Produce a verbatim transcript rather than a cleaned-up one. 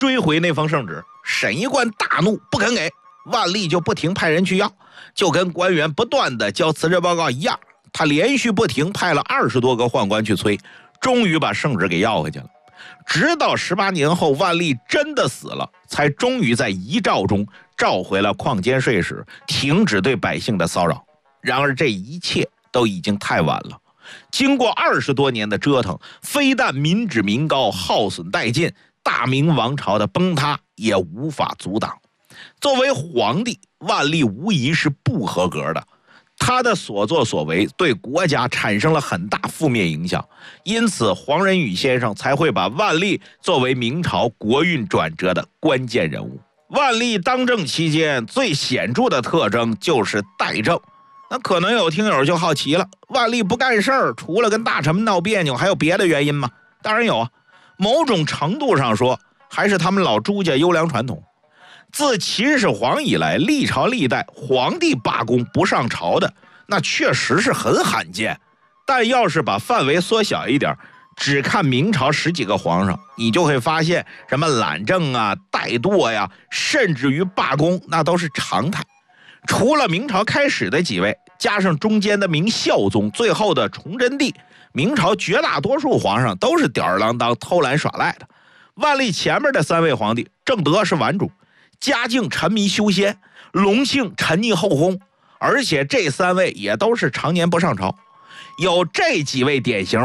追回那封圣旨，沈一贯大怒不肯给，万历就不停派人去要，就跟官员不断的交辞职报告一样，他连续不停派了二十多个宦官去催，终于把圣旨给要回去了。直到十八年后万历真的死了，才终于在遗诏中召回了矿监税使，停止对百姓的骚扰。然而这一切都已经太晚了，经过二十多年的折腾，非但民脂民膏耗损殆尽，大明王朝的崩塌也无法阻挡。作为皇帝，万历无疑是不合格的，他的所作所为对国家产生了很大负面影响，因此黄仁宇先生才会把万历作为明朝国运转折的关键人物。万历当政期间最显著的特征就是怠政。那可能有听友就好奇了，万历不干事儿，除了跟大臣们闹别扭，还有别的原因吗？当然有啊，某种程度上说，还是他们老朱家优良传统。自秦始皇以来，历朝历代皇帝罢工不上朝的，那确实是很罕见。但要是把范围缩小一点，只看明朝十几个皇上，你就会发现什么懒政啊、怠惰呀，甚至于罢工，那都是常态。除了明朝开始的几位，加上中间的明孝宗，最后的崇祯帝，明朝绝大多数皇上都是吊儿郎当、偷懒耍赖的。万历前面的三位皇帝，正德是顽主，嘉靖沉迷修仙，隆庆沉溺后宫，而且这三位也都是常年不上朝。有这几位典型，